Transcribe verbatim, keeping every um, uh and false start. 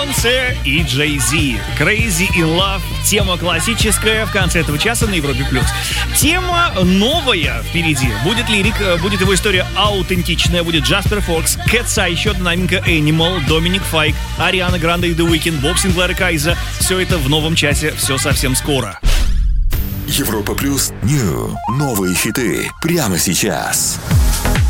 Бейонсе и Джей Зи. Crazy in Love. Тема классическая в конце этого часа на Европе плюс. Тема новая впереди. Будет лирик, будет его история аутентичная. Будет Джаспер Фокс, Кэтса, еще одна новинка Animal, Доминик Файк, Ариана Гранде и The Weeknd, Боб Синклер и Кайза. Все это в новом часе, все совсем скоро. Европа плюс Нью. Новые хиты прямо сейчас.